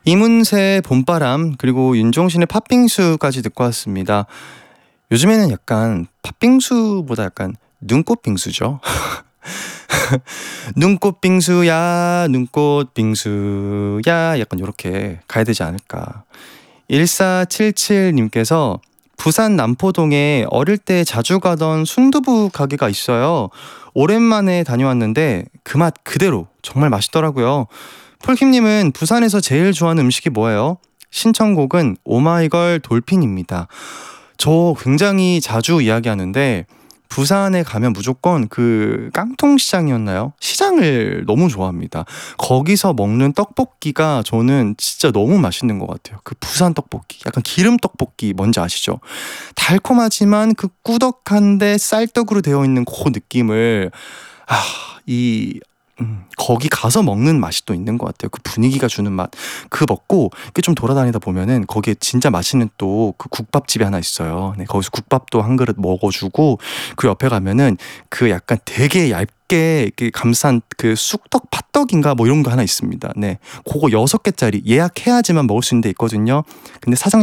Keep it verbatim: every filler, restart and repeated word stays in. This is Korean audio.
이문세의 봄바람 그리고 윤종신의 팥빙수까지 듣고 왔습니다. 요즘에는 약간 팥빙수보다 약간 눈꽃빙수죠. 눈꽃빙수야 눈꽃빙수야 약간 이렇게 가야 되지 않을까. 일사칠칠님께서 부산 남포동에 어릴 때 자주 가던 순두부 가게가 있어요. 오랜만에 다녀왔는데 그 맛 그대로 정말 맛있더라고요. 폴킴님은 부산에서 제일 좋아하는 음식이 뭐예요? 신청곡은 오마이걸 돌핀입니다. 저 굉장히 자주 이야기하는데 부산에 가면 무조건 그 깡통시장이었나요? 시장을 너무 좋아합니다. 거기서 먹는 떡볶이가 저는 진짜 너무 맛있는 것 같아요. 그 부산 떡볶이, 약간 기름 떡볶이 뭔지 아시죠? 달콤하지만 그 꾸덕한데 쌀떡으로 되어 있는 그 느낌을 아, 이 음, 거기 가서 먹는 맛이 또 있는 것 같아요. 그 분위기가 주는 맛. 그 먹고 이렇게 좀 돌아다니다 보면은 거기에 진짜 맛있는 또 그 국밥집이 하나 있어요. 네, 거기서 국밥도 한 그릇 먹어주고 그 옆에 가면은 그 약간 되게 얇게 이렇게 감싼 그 쑥떡 팥떡인가 뭐 이런 거 하나 있습니다. 네, 그거 여섯 개짜리 예약해야지만 먹을 수 있는 데 있거든요. 근데 사장